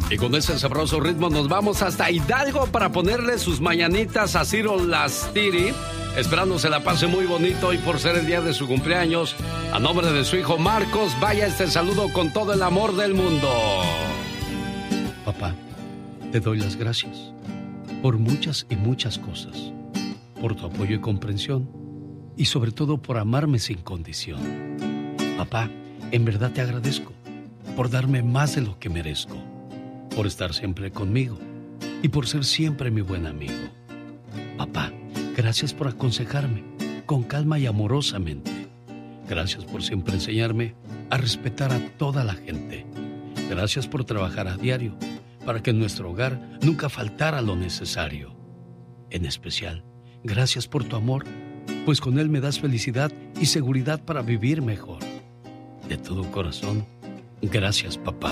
Y con ese sabroso ritmo nos vamos hasta Hidalgo para ponerle sus mañanitas a Ciro Lastiri, esperando se la pase muy bonito y por ser el día de su cumpleaños, a nombre de su hijo Marcos, vaya este saludo con todo el amor del mundo. Papá, te doy las gracias por muchas y muchas cosas, por tu apoyo y comprensión y sobre todo por amarme sin condición. Papá, en verdad te agradezco por darme más de lo que merezco, por estar siempre conmigo y por ser siempre mi buen amigo. Papá, gracias por aconsejarme con calma y amorosamente. Gracias por siempre enseñarme a respetar a toda la gente. Gracias por trabajar a diario para que en nuestro hogar nunca faltara lo necesario. En especial, gracias por tu amor, pues con él me das felicidad y seguridad para vivir mejor. De todo corazón, gracias, papá.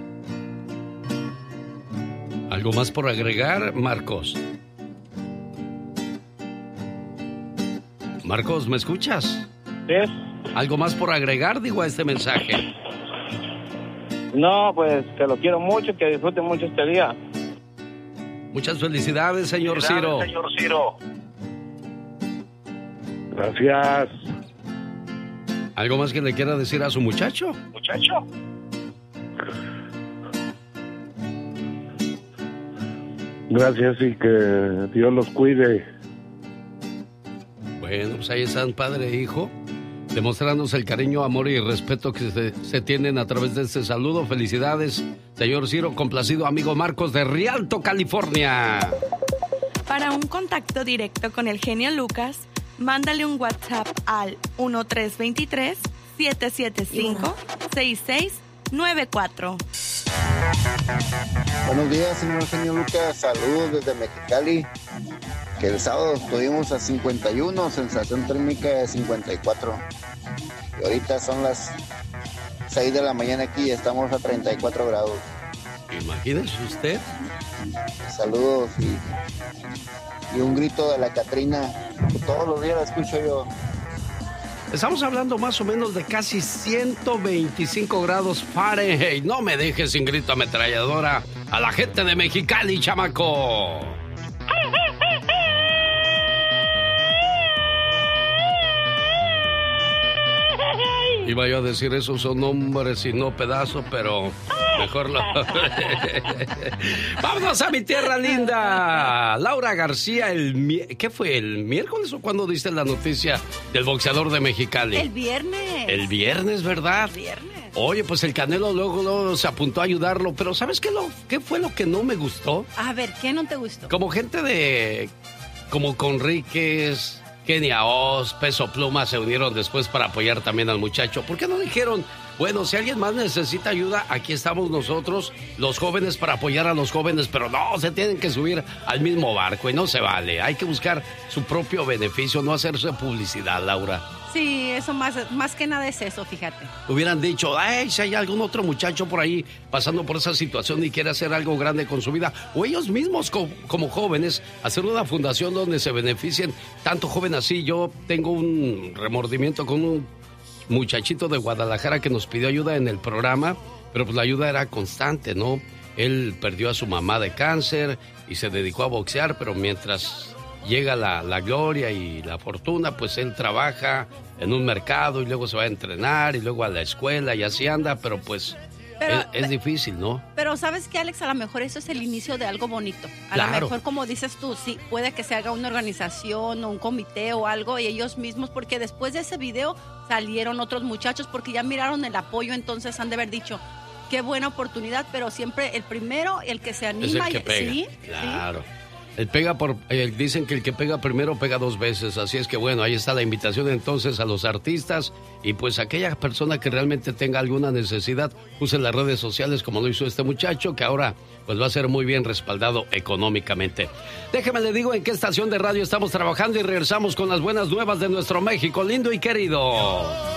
¿Algo más por agregar, Marcos? Marcos, ¿me escuchas? Sí. ¿Algo más por agregar, digo, a este mensaje? No, pues que lo quiero mucho, que disfrute mucho este día. Muchas felicidades, señor Ciro. Gracias. ¿Algo más que le quiera decir a su muchacho? Gracias y que Dios los cuide. Bueno, pues ahí están, padre e hijo, demostrándose el cariño, amor y respeto que se tienen a través de este saludo. Felicidades, señor Ciro, complacido amigo Marcos de Rialto, California. Para un contacto directo con el genio Lucas, mándale un WhatsApp al 1323-775-6694. Buenos días, señor genio Lucas. Saludos desde Mexicali. Que el sábado estuvimos a 51, sensación térmica de 54. Y ahorita son las 6 de la mañana aquí y estamos a 34 grados. Imagínese usted. Saludos y un grito de la Catrina, que todos los días la escucho yo. Estamos hablando más o menos de casi 125 grados Fahrenheit. No me dejes sin grito ametralladora a la gente de Mexicali, chamaco. Iba yo a decir esos son nombres y no pedazos, pero mejor lo... ¡Vámonos a mi tierra linda! Laura García, ¿qué fue? ¿El miércoles o cuándo diste la noticia del boxeador de Mexicali? El viernes. El viernes, ¿verdad? El viernes. Oye, pues el Canelo luego se apuntó a ayudarlo, pero ¿sabes qué fue lo que no me gustó? A ver, ¿qué no te gustó? Como gente como Conríquez, Kenia Oz, Peso Pluma se unieron después para apoyar también al muchacho. ¿Por qué no dijeron, bueno, si alguien más necesita ayuda, aquí estamos nosotros, los jóvenes, para apoyar a los jóvenes? Pero no, se tienen que subir al mismo barco y no se vale. Hay que buscar su propio beneficio, no hacerse publicidad, Laura. Sí, eso más que nada es eso, fíjate. Hubieran dicho, ay, si hay algún otro muchacho por ahí pasando por esa situación y quiere hacer algo grande con su vida, o ellos mismos como jóvenes, hacer una fundación donde se beneficien tanto joven así. Yo tengo un remordimiento con un muchachito de Guadalajara que nos pidió ayuda en el programa, pero pues la ayuda era constante, ¿no? Él perdió a su mamá de cáncer y se dedicó a boxear, pero mientras llega la gloria y la fortuna, pues él trabaja en un mercado y luego se va a entrenar y luego a la escuela y así anda, pero pues es difícil, ¿no? Pero ¿sabes qué, Alex? A lo mejor eso es el inicio de algo bonito. A lo mejor, como dices tú, sí, puede que se haga una organización o un comité o algo y ellos mismos, porque después de ese video salieron otros muchachos porque ya miraron el apoyo, entonces han de haber dicho, qué buena oportunidad, pero siempre el primero, el que se anima. Es el que pega. ¿Sí? Claro. Dicen que el que pega primero pega dos veces, así es que bueno, ahí está la invitación entonces a los artistas y pues aquella persona que realmente tenga alguna necesidad, use las redes sociales como lo hizo este muchacho, que ahora pues va a ser muy bien respaldado económicamente. Déjeme le digo en qué estación de radio estamos trabajando y regresamos con las buenas nuevas de nuestro México lindo y querido.